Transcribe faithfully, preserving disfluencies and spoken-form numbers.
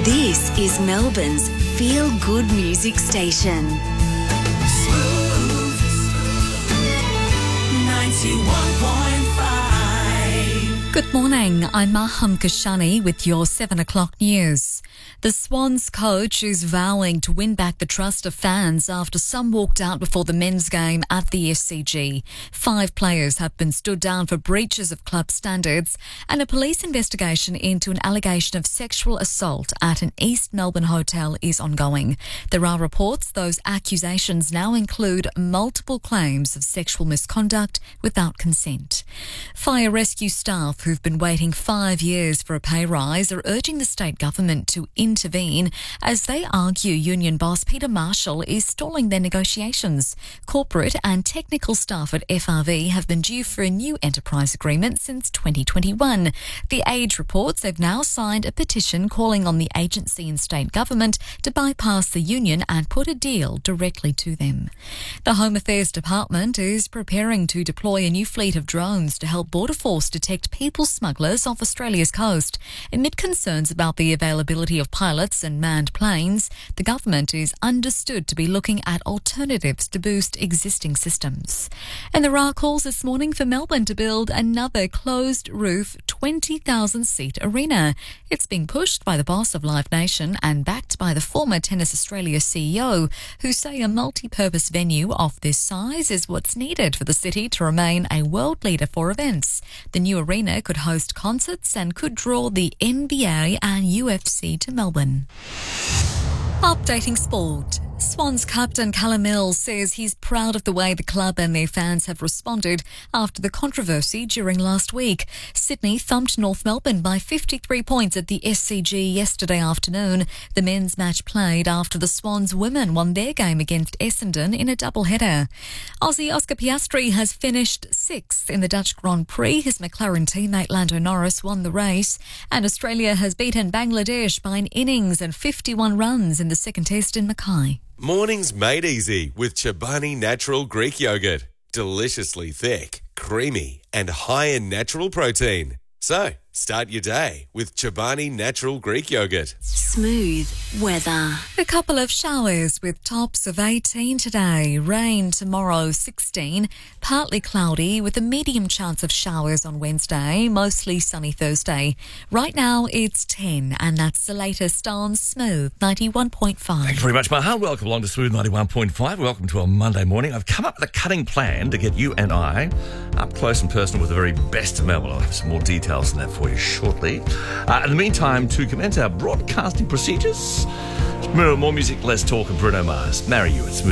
This is Melbourne's Feel Good Music Station. Smooth ninety-one point five. Good morning, I'm Maham Kashani with your seven o'clock news. The Swans coach is vowing to win back the trust of fans after some walked out before the men's game at the S C G. Five players have been stood down for breaches of club standards, and a police investigation into an allegation of sexual assault at an East Melbourne hotel is ongoing. There are reports those accusations now include multiple claims of sexual misconduct without consent. Fire rescue staff who've been waiting five years for a pay rise are urging the state government to intervene as they argue union boss Peter Marshall is stalling their negotiations. Corporate and technical staff at F R V have been due for a new enterprise agreement since twenty twenty-one. The Age reports they've now signed a petition calling on the agency and state government to bypass the union and put a deal directly to them. The Home Affairs Department is preparing to deploy a new fleet of drones to help Border Force detect people smugglers off Australia's coast. Amid concerns about the availability of pilots and manned planes, the government is understood to be looking at alternatives to boost existing systems. And there are calls this morning for Melbourne to build another closed-roof twenty thousand seat arena. It's being pushed by the boss of Live Nation and backed by the former Tennis Australia C E O, who say a multi-purpose venue of this size is what's needed for the city to remain a world leader for events. The new arena could host concerts and could draw the N B A and U F C to Melbourne. Updating sport. Swans captain Callum Mills says he's proud of the way the club and their fans have responded after the controversy during last week. Sydney thumped North Melbourne by fifty-three points at the S C G yesterday afternoon. The men's match played after the Swans women won their game against Essendon in a doubleheader. Aussie Oscar Piastri has finished sixth in the Dutch Grand Prix. His McLaren teammate Lando Norris won the race, and Australia has beaten Bangladesh by an innings and fifty-one runs in the second test in Mackay. Mornings made easy with Chobani Natural Greek Yogurt. Deliciously thick, creamy and high in natural protein. So, start your day with Chobani Natural Greek Yogurt. Smooth weather. A couple of showers with tops of eighteen today. Rain tomorrow, sixteen. Partly cloudy with a medium chance of showers on Wednesday. Mostly sunny Thursday. Right now it's ten, and that's the latest on Smooth ninety-one point five. Thanks very much, Maha. Welcome along to Smooth ninety-one point five. Welcome to a Monday morning. I've come up with a cutting plan to get you and I up close and personal with the very best of Melbourne. I'll have some more details on that for you shortly. Uh, in the meantime, to commence our broadcasting procedures, more music, less talk, and Bruno Mars. Marry you at Smooth.